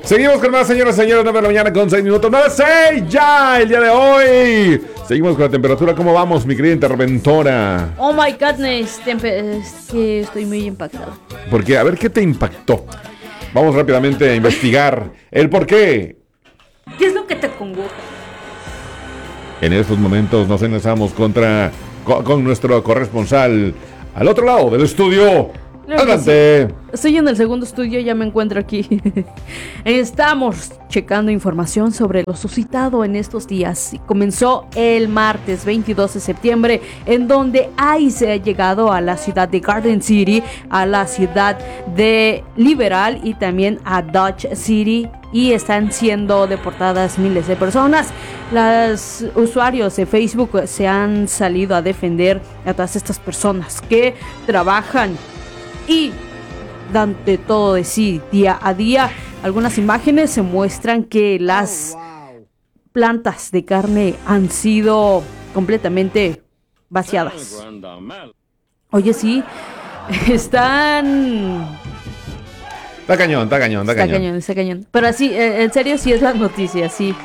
Seguimos con más, señoras y señores, 9 de la mañana con 6 minutos. 9:06 ya el día de hoy. Seguimos con la temperatura. ¿Cómo vamos, mi querida interventora? Oh my goodness, es que estoy muy impactado. Porque, a ver, ¿qué te impactó? Vamos rápidamente a investigar el por qué. ¿Qué es lo que te congoja? En estos momentos nos enlazamos con nuestro corresponsal al otro lado del estudio. Adelante. Sí. Estoy en el segundo estudio, ya me encuentro aquí. Estamos checando información sobre lo suscitado en estos días. Comenzó el martes 22 de septiembre, en donde ICE ha llegado a la ciudad de Garden City, a la ciudad de Liberal y también a Dodge City, y están siendo deportadas miles de personas. Los usuarios de Facebook se han salido a defender a todas estas personas que trabajan y dan de todo de sí día a día. Algunas imágenes se muestran que las plantas de carne han sido completamente vaciadas. Oye, sí, están... Está cañón. Está cañón. Pero así, en serio, sí es la noticia, sí.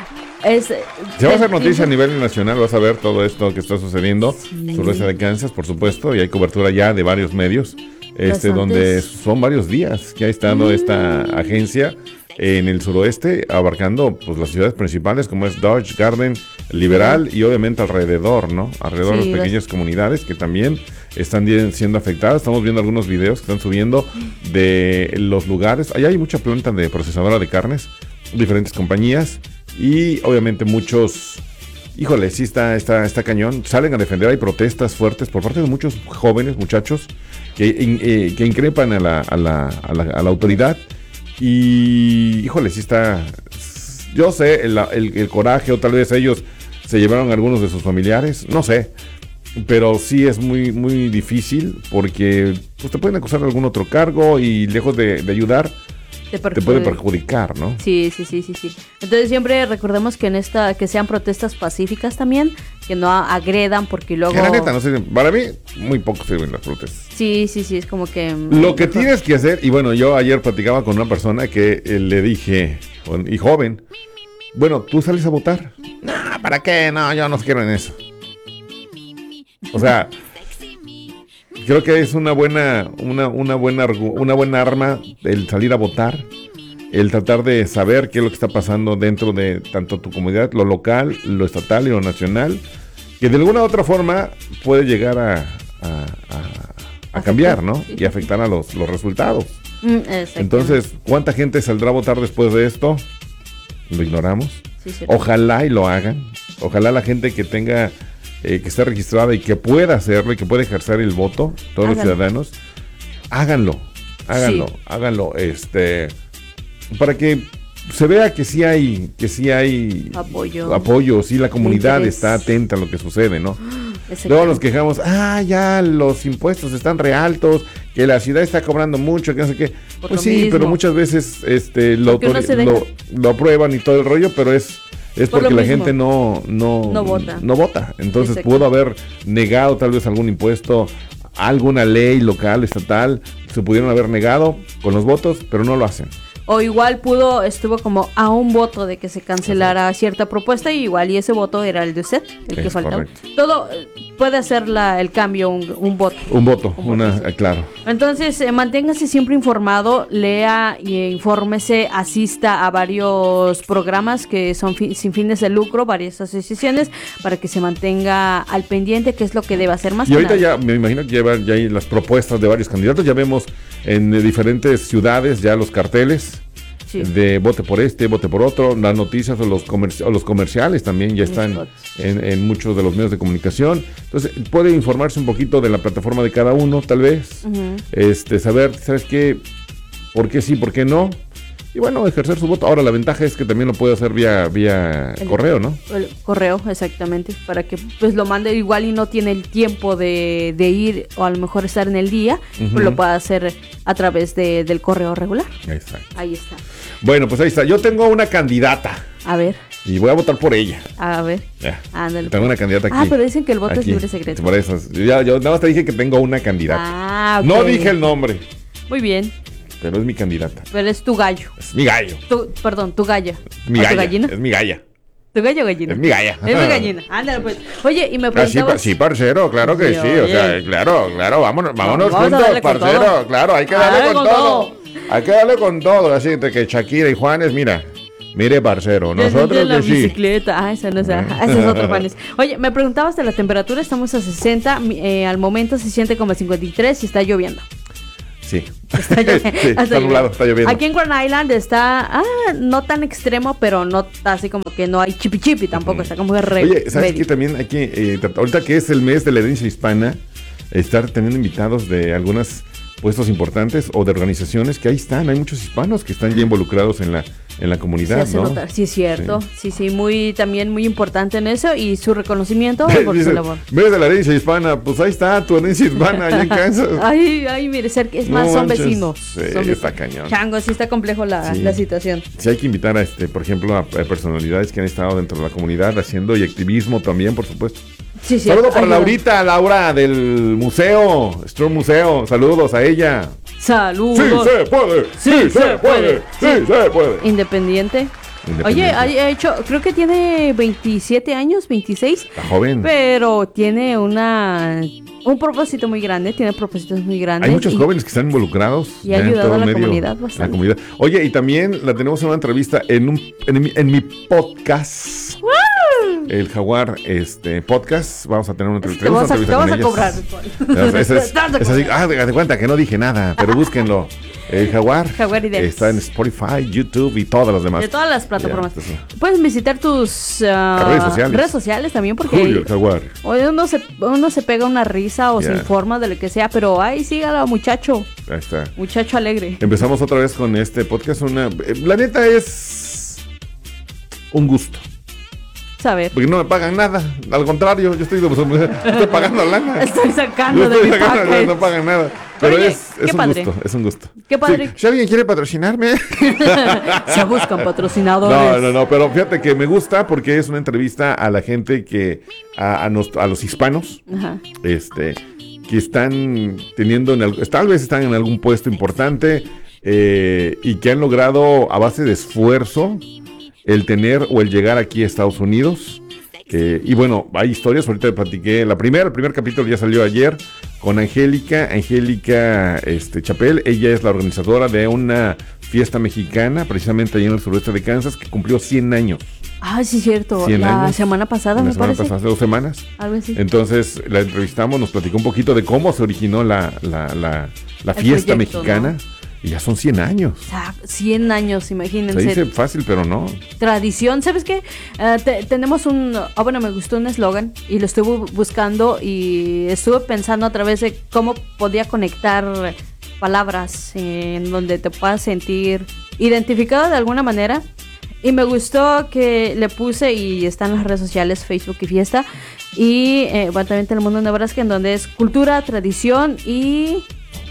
Se va a hacer noticia a nivel nacional, vas a ver todo esto que está sucediendo. Sí. Suroeste de Kansas, por supuesto, y hay cobertura ya de varios medios. Donde son varios días que ha estado esta agencia en el suroeste, abarcando pues las ciudades principales como es Dodge, Garden, Liberal y obviamente alrededor, ¿no? Alrededor de las pequeñas comunidades que también están siendo afectadas. Estamos viendo algunos videos que están subiendo de los lugares. Allá hay mucha planta de procesadora de carnes, diferentes compañías y obviamente muchos... Híjole, sí está cañón. Salen a defender, hay protestas fuertes por parte de muchos jóvenes, muchachos, que increpan a la autoridad. Y, híjole, sí está... Yo sé, el coraje, o tal vez ellos se llevaron a algunos de sus familiares, no sé. Pero sí es muy, muy difícil porque pues, te pueden acusar de algún otro cargo y lejos de ayudar... Te puede perjudicar, ¿no? Sí. Entonces siempre recordemos que que sean protestas pacíficas también, que no agredan porque luego... La neta, no sirven. Para mí, muy poco sirven las protestas. Sí, es como que... Lo que tienes que hacer, y bueno, yo ayer platicaba con una persona que le dije, y joven, bueno, ¿tú sales a votar? No, ¿para qué? No, yo no quiero en eso. O sea... Creo que es una buena arma el salir a votar, el tratar de saber qué es lo que está pasando dentro de tanto tu comunidad, lo local, lo estatal y lo nacional, que de alguna u otra forma puede llegar a cambiar, ¿no? Y afectar a los resultados. Entonces, ¿cuánta gente saldrá a votar después de esto? Lo ignoramos. Sí. Ojalá y lo hagan. Ojalá la gente que tenga... que esté registrada y que pueda hacerlo y que pueda ejercer el voto, todos los ciudadanos, háganlo, para que se vea que sí hay apoyo, sí la comunidad está atenta a lo que sucede, ¿no? Luego nos quejamos, ya los impuestos están re altos, que la ciudad está cobrando mucho, que no sé qué. Pues sí, mismo. Pero muchas veces lo aprueban y todo el rollo, pero es porque la gente no vota. Entonces pudo haber negado tal vez algún impuesto, alguna ley local, estatal, se pudieron haber negado con los votos, pero no lo hacen. O igual estuvo como a un voto de que se cancelara cierta propuesta y igual y ese voto era el de usted, el que faltaba. Correcto. Todo puede hacer el cambio, un voto. Claro. Entonces, manténgase siempre informado, lea e infórmese, asista a varios programas que son sin fines de lucro, varias asociaciones, para que se mantenga al pendiente qué es lo que debe hacer más. Y ahorita ya me imagino que ya hay las propuestas de varios candidatos, ya vemos en diferentes ciudades ya los carteles. Sí. De vote por vote por otro, las noticias o los comerciales también ya están en muchos de los medios de comunicación. Entonces puede informarse un poquito de la plataforma de cada uno, tal vez, saber, ¿sabes qué? ¿Por qué sí, por qué no? Y bueno, ejercer su voto. Ahora la ventaja es que también lo puede hacer vía correo, ¿no? El correo, exactamente, para que pues lo mande igual y no tiene el tiempo de ir o a lo mejor estar en el día, pues lo puede hacer a través del correo regular. Exacto. Ahí está. Bueno, pues ahí está. Yo tengo una candidata. A ver. Y voy a votar por ella. A ver. Ándale. Tengo una candidata aquí. Pero dicen que el voto es libre secreto. Por eso. Yo nada más te dije que tengo una candidata. Okay. No dije el nombre. Muy bien. pero es mi candidata. Pero es tu gallo. Es mi gallo. Tu galla. Mi galla. ¿Tu gallina? Es mi galla. ¿Tu gallo o gallina? Es mi galla. Es mi gallina. Ándale, pues. Oye, y me preguntabas... Sí, parcero, claro que sí. O sea, claro, vámonos vamos juntos, parcero. Claro, hay que darle con todo. Hay que darle con todo. Así, entre que Shakira y Juanes, mire, parcero, nosotros la que sí. bicicleta. Ese es otro Juanes. Oye, me preguntabas de la temperatura, estamos a 60, al momento se siente como a 53 y está lloviendo. Sí. Está nublado, está lloviendo. Aquí en Grand Island está, no tan extremo, pero no así como que no hay chipi tampoco, está como re. Oye, ¿sabes qué? También hay que, ahorita que es el mes de la herencia hispana, estar teniendo invitados de algunos puestos importantes o de organizaciones que ahí están, hay muchos hispanos que están ya involucrados en la comunidad, se hace ¿no? notar. Sí, es cierto. Sí, también muy importante en eso y su reconocimiento por su labor. Ves de la herencia hispana, pues ahí está tu herencia hispana allá en Kansas. Ay, mire, es más, son vecinos. Sí, está cañón. Chango, sí está complejo la situación. Sí, hay que invitar por ejemplo, a personalidades que han estado dentro de la comunidad haciendo y activismo también, por supuesto. Sí, saludos para Laura del museo, Strong Museo, saludos a ella. Saludos. Sí se puede, sí se puede. Independiente. Oye, ha hecho, creo que tiene 27 años, 26. Está joven. Pero tiene un propósito muy grande, tiene propósitos muy grandes. Hay muchos jóvenes que están involucrados. Y ha ayudado a la comunidad bastante. Oye, y también la tenemos en una entrevista en mi podcast. ¡Woo! El Jaguar podcast. Vamos a tener una entrevista. Te vas a cobrar. Es así, de cuenta que no dije nada, pero búsquenlo. El Jaguar está en Spotify, YouTube y todas las demás. De todas las plataformas. Puedes visitar tus redes sociales también porque Julio el Jaguar. Uno se pega una risa o se informa de lo que sea, pero ahí sígalo, muchacho. Ahí está. Muchacho alegre. Empezamos otra vez con este podcast. La neta es un gusto. Saber. Porque no me pagan nada. Al contrario, yo estoy pagando lana. Estoy sacando de mi paquete. No pagan nada. Pero oye, es un gusto. Qué padre. Sí, si alguien quiere patrocinarme. Se buscan patrocinadores. No, pero fíjate que me gusta porque es una entrevista a la gente que, a los hispanos, ajá, que están teniendo, tal vez están en algún puesto importante y que han logrado a base de esfuerzo el tener o el llegar aquí a Estados Unidos. Y bueno, hay historias, ahorita te platiqué el primer capítulo ya salió ayer con Angélica Chapel. Ella es la organizadora de una fiesta mexicana, precisamente allí en el suroeste de Kansas, que cumplió 100 años. Ah, sí, cierto. Semana pasada, me parece. Hace 2 semanas. Algo así. Entonces la entrevistamos, nos platicó un poquito de cómo se originó la fiesta proyecto, mexicana. ¿No? Y ya son 100 años. 100 años, imagínense. Se dice fácil, pero no. Tradición, ¿sabes qué? Tenemos me gustó un eslogan y lo estuve buscando y estuve pensando a través de cómo podía conectar palabras en donde te puedas sentir identificado de alguna manera. Y me gustó que le puse, y está en las redes sociales, Facebook y Fiesta, y también en el mundo de Nebraska, en donde es cultura, tradición y...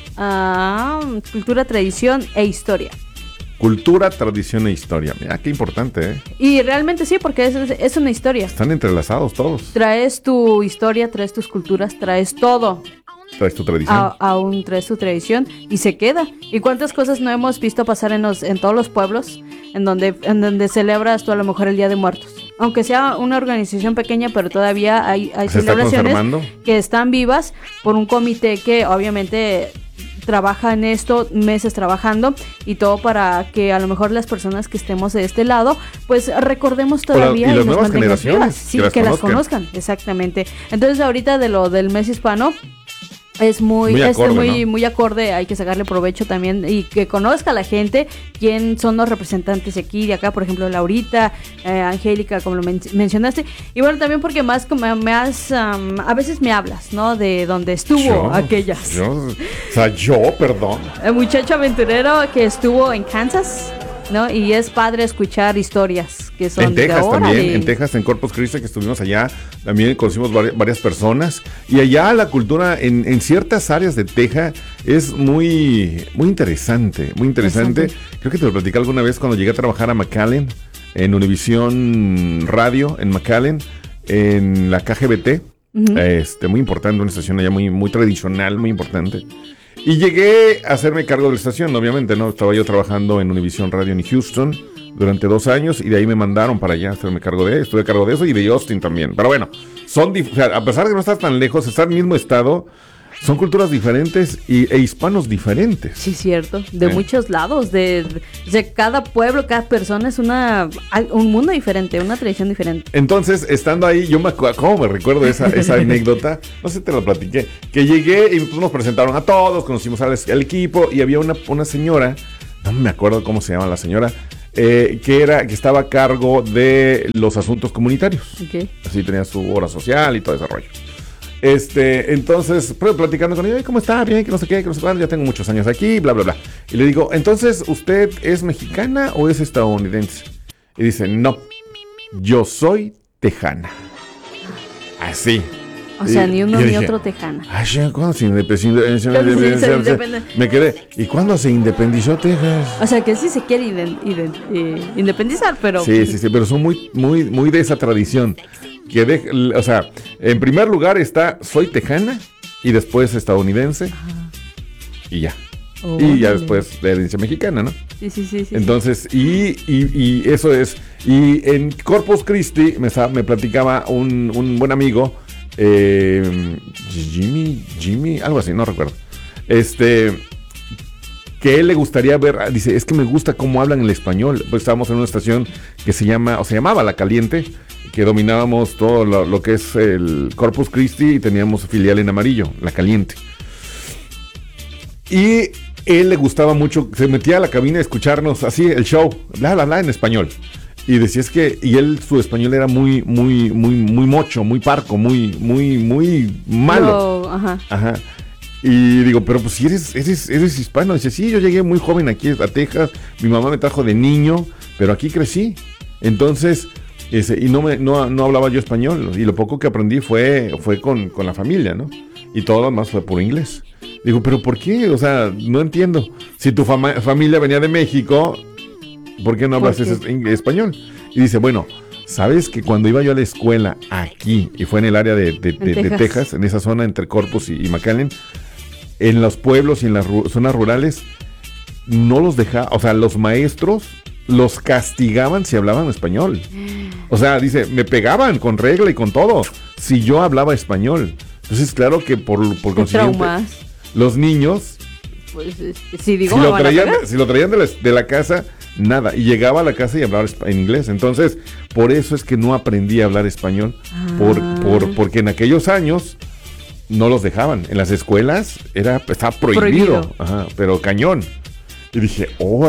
cultura, tradición e historia. Cultura, tradición e historia. Mira, qué importante, ¿eh? Y realmente sí, porque es una historia. Están entrelazados todos. Traes tu historia, traes tus culturas, traes todo. Traes tu tradición. Aún traes tu tradición y se queda. ¿Y cuántas cosas no hemos visto pasar en todos los pueblos en donde celebras tú a lo mejor el Día de Muertos? Aunque sea una organización pequeña, pero todavía hay celebraciones que están vivas por un comité que obviamente trabaja en esto, meses trabajando, y todo para que a lo mejor las personas que estemos de este lado, pues recordemos todavía y las nuevas generaciones, sí, que las conozcan, exactamente. Entonces ahorita del mes hispano es muy acorde, hay que sacarle provecho también y que conozca la gente quién son los representantes de aquí, de acá, por ejemplo, Laurita, Angélica, como lo mencionaste, y bueno, también porque más como a veces me hablas, ¿no? De donde estuvo aquellas. Perdón. El muchacho aventurero que estuvo en Kansas, ¿no? Y es padre escuchar historias que son en Texas también, en Texas, en Corpus Christi, que estuvimos allá, también conocimos varias personas, y allá la cultura en ciertas áreas de Texas es muy interesante, muy interesante. Creo que te lo platicé alguna vez cuando llegué a trabajar a McAllen, en Univisión Radio, en McAllen, en la KGBT, muy importante, una estación allá muy tradicional, muy importante. Y llegué a hacerme cargo de la estación, obviamente, ¿no? Estaba yo trabajando en Univision Radio en Houston durante 2 años y de ahí me mandaron para allá a hacerme cargo de eso. Estuve a cargo de eso y de Austin también. Pero bueno, o sea, a pesar de que no estar tan lejos, estar en el mismo estado, son culturas diferentes e hispanos diferentes. Sí, cierto. De muchos lados. De cada pueblo, cada persona es un mundo diferente, una tradición diferente. Entonces, estando ahí, yo me acuerdo, ¿cómo me recuerdo esa anécdota? No sé si te lo platiqué. Que llegué y pues, nos presentaron a todos, conocimos al equipo y había una señora, no me acuerdo cómo se llama la señora, que estaba a cargo de los asuntos comunitarios. Okay. Así tenía su hora social y todo ese rollo. Entonces, platicando con ella, ¿cómo está? Bien, que no sé qué, que no sé cuándo, ya tengo muchos años aquí, bla, bla, bla. Y le digo, entonces, ¿usted es mexicana o es estadounidense? Y dice, no, yo soy tejana. Así. O sea, ni uno ni otro tejana. ¿Cuándo se independizó? Me quedé, ¿y cuándo se independizó Texas? O sea, que sí se quiere independizar, pero... Sí, pero son muy de esa tradición. O sea, en primer lugar está soy tejana y después estadounidense. Ajá. Y ya. Y ya después de herencia mexicana, ¿no? Sí. Entonces, y eso es. Y en Corpus Christi me platicaba un buen amigo, Jimmy, algo así, no recuerdo. Que él le gustaría ver, dice, es que me gusta cómo hablan el español. Pues estábamos en una estación que se llamaba La Caliente, que dominábamos todo lo que es el Corpus Christi y teníamos filial en amarillo, La Caliente. Y él le gustaba mucho, se metía a la cabina a escucharnos así el show, bla, bla, bla, en español. Y decía, su español era muy mocho, muy parco, muy malo. Ajá. Y digo, pero pues si eres hispano. Dice, sí, yo llegué muy joven aquí a Texas, mi mamá me trajo de niño, pero aquí crecí. Entonces, y no hablaba yo español, y lo poco que aprendí fue con la familia, ¿no? Y todo lo demás fue por inglés. Digo, pero ¿por qué? O sea, no entiendo. Si tu familia venía de México, ¿por qué no hablas español? Y dice, bueno, ¿sabes que cuando iba yo a la escuela aquí, y fue en el área de Texas, en esa zona entre Corpus y McAllen, en los pueblos y en las zonas rurales, no los dejaba, o sea, los maestros los castigaban si hablaban español. O sea, dice, me pegaban con regla y con todo si yo hablaba español. Entonces, claro que por consiguiente, los niños, pues, si lo traían de la casa, nada, y llegaba a la casa y hablaba en inglés. Entonces, por eso es que no aprendí a hablar español, porque en aquellos años no los dejaban. En las escuelas estaba prohibido. Ajá, pero cañón. Y dije,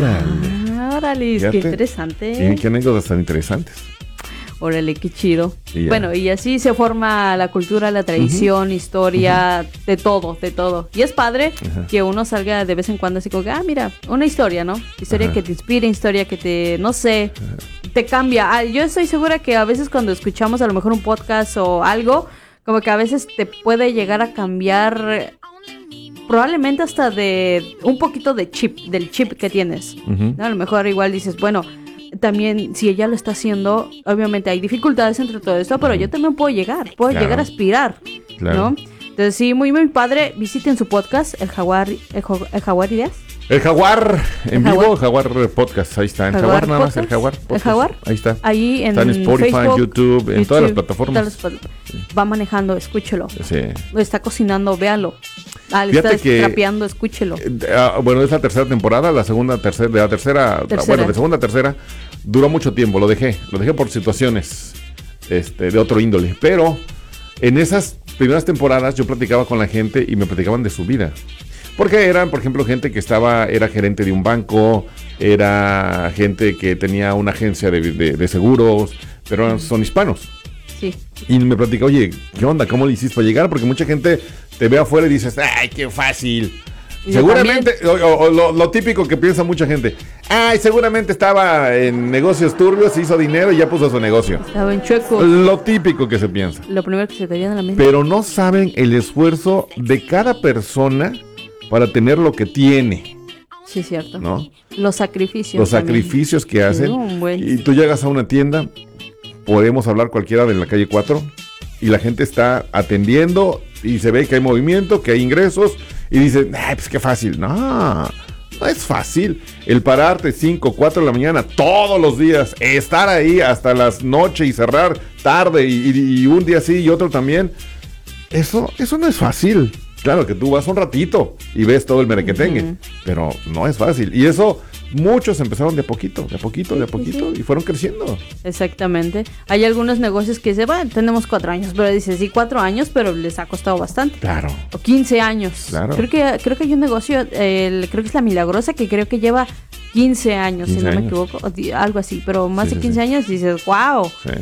órale, qué interesante. Sí, qué anécdotas tan interesantes. Órale, qué chido. Bueno, y así se forma la cultura, la tradición, historia, de todo. Y es padre que uno salga de vez en cuando así como, mira, una historia, ¿no? Historia que te inspire, historia que te, no sé, te cambia. Yo estoy segura que a veces cuando escuchamos a lo mejor un podcast o algo, como que a veces te puede llegar a cambiar, probablemente hasta de un poquito del chip que tienes, ¿no? A lo mejor igual dices, bueno, también si ella lo está haciendo, obviamente hay dificultades entre todo esto, pero yo también puedo llegar a aspirar, ¿no? Entonces sí, muy padre. Visiten su podcast, el Jaguar Ideas. El Jaguar vivo, Jaguar Podcast, ahí está. El Jaguar nada más, el Jaguar Podcast. ¿El Jaguar? Ahí está. Ahí está en Spotify, Facebook, YouTube, en todas las plataformas. Va manejando, escúchelo. Sí. Está cocinando, véalo. Le está trapeando, escúchelo. Bueno, es la tercera temporada, la segunda, tercera. Bueno, de segunda a tercera duró mucho tiempo, lo dejé por situaciones de otro índole, pero en esas primeras temporadas yo platicaba con la gente y me platicaban de su vida. Porque eran, por ejemplo, gente que era gerente de un banco, era gente que tenía una agencia de seguros, pero son hispanos. Sí. Y me platica, oye, ¿qué onda? ¿Cómo le hiciste para llegar? Porque mucha gente te ve afuera y dices, ¡ay, qué fácil! Seguramente, lo típico que piensa mucha gente, seguramente estaba en negocios turbios, hizo dinero y ya puso su negocio. Estaba en chueco. Lo típico que se piensa. Lo primero que se te viene a la mente. Pero no saben el esfuerzo de cada persona para tener lo que tiene. Sí, cierto. ¿No? Los sacrificios. Los sacrificios que hacen. Y tú llegas a una tienda, podemos hablar cualquiera de la calle 4, y la gente está atendiendo y se ve que hay movimiento, que hay ingresos. y dices, pues qué fácil. No es fácil. El pararte 5, 4 de la mañana todos los días, estar ahí hasta las noches y cerrar tarde y un día sí y otro también. Eso no es fácil. Claro que tú vas un ratito y ves todo el merequetengue, pero no es fácil. Y eso muchos empezaron de a poquito, y fueron creciendo. Exactamente. Hay algunos negocios que dicen, bueno, tenemos 4 años, pero dices, sí, 4 años, pero les ha costado bastante. Claro. O 15 años. Claro. Creo que hay un negocio, creo que es La Milagrosa, que creo que lleva 15 años, 15 si no me equivoco, algo así, pero más de 15 años dices, wow. Sí.